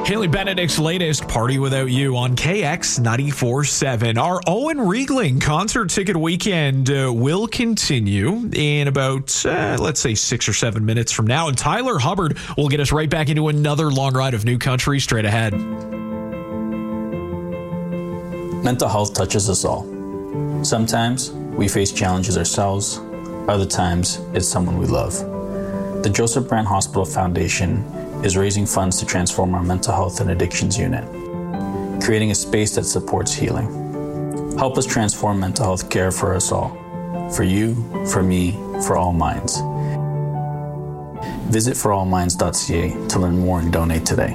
Haley Benedict's latest Party Without You on KX 94.7. Our Owen Riegling concert ticket weekend will continue in about, let's say, 6 or 7 minutes from now. And Tyler Hubbard will get us right back into another long ride of new country straight ahead. Mental health touches us all. Sometimes we face challenges ourselves. Other times it's someone we love. The Joseph Brand Hospital Foundation is raising funds to transform our mental health and addictions unit, creating a space that supports healing. Help us transform mental health care for us all, for you, for me, for all minds. Visit forallminds.ca to learn more and donate today.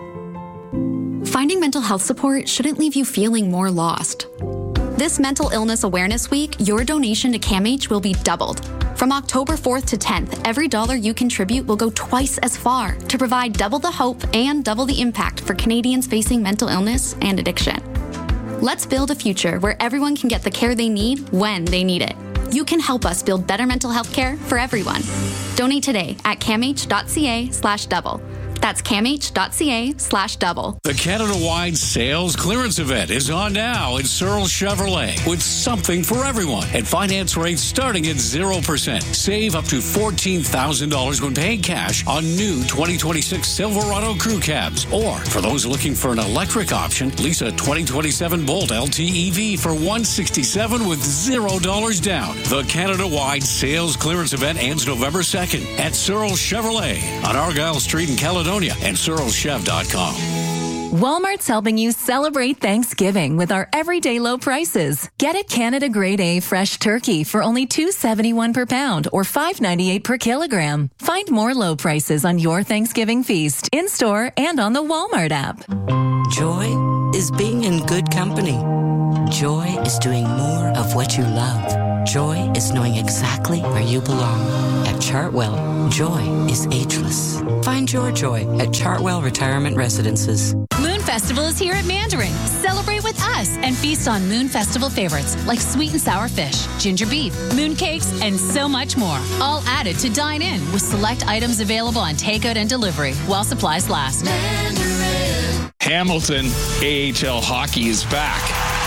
Finding mental health support shouldn't leave you feeling more lost. This Mental Illness Awareness Week, your donation to CAMH will be doubled. From October 4th to 10th, every dollar you contribute will go twice as far to provide double the hope and double the impact for Canadians facing mental illness and addiction. Let's build a future where everyone can get the care they need when they need it. You can help us build better mental health care for everyone. Donate today at camh.ca/double. That's camh.ca/double. The Canada-wide sales clearance event is on now at Searle Chevrolet with something for everyone and finance rates starting at 0%. Save up to $14,000 when paying cash on new 2026 Silverado crew cabs. Or for those looking for an electric option, lease a 2027 Bolt LTEV for $167 with $0 down. The Canada-wide sales clearance event ends November 2nd at Searle Chevrolet on Argyle Street in Caledonia and SearleChev.com. Walmart's helping you celebrate Thanksgiving with our everyday low prices. Get it Canada Grade A fresh turkey for only $2.71 per pound or $5.98 per kilogram. Find more low prices on your Thanksgiving feast in-store and on the Walmart app. Joy is being in good company. Joy is doing more of what you love. Joy is knowing exactly where you belong. At Chartwell, joy is ageless. Find your joy at Chartwell Retirement Residences. Moon Festival is here at Mandarin. Celebrate with us and feast on Moon Festival favorites like sweet and sour fish, ginger beef, moon cakes, and so much more. All added to dine in with select items available on takeout and delivery while supplies last. Mandarin. Hamilton AHL hockey is back.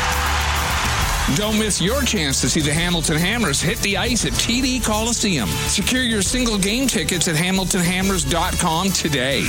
Don't miss your chance to see the Hamilton Hammers hit the ice at TD Coliseum. Secure your single game tickets at hamiltonhammers.com today.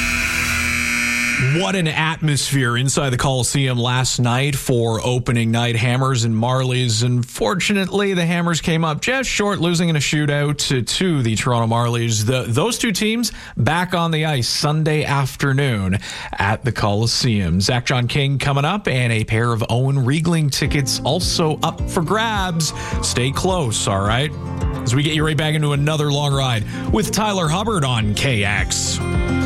What an atmosphere inside the Coliseum last night for opening night. Hammers and Marlies. Unfortunately, the Hammers came up just short, losing in a shootout to the Toronto Marlies. Those two teams back on the ice Sunday afternoon at the Coliseum. Zach John King coming up, and a pair of Owen Riegling tickets also up for grabs. Stay close, all right? As we get you right back into another long ride with Tyler Hubbard on KX.